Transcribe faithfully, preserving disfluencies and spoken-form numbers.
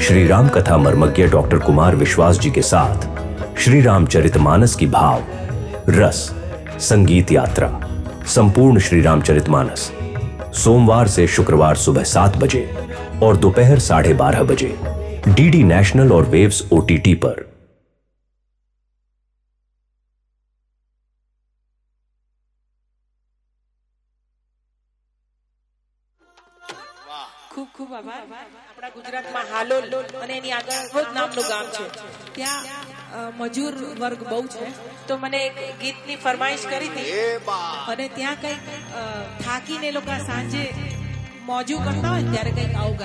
श्री राम कथा मर्मज्ञ डॉक्टर कुमार विश्वास जी के साथ श्री रामचरितमानस की भाव रस संगीत यात्रा संपूर्ण श्री रामचरितमानस सोमवार से शुक्रवार सुबह सात बजे और दोपहर साढ़े बारह बजे डीडी नेशनल और वेव्स ओटीटी पर। खूब खूब आभार। આપણા ગુજરાતમાં હાલોલ અને એની આગળ રોજ નામનું ગામ છે, ત્યાં મજૂર વર્ગ બહુ છે, તો મને એક ગીતની ફરમાઈશ કરી હતી અને ત્યાં કંઈક થાકીને લોકો સાંજે મોજું કરતા હોય ત્યારે કંઈક આવું ગાય.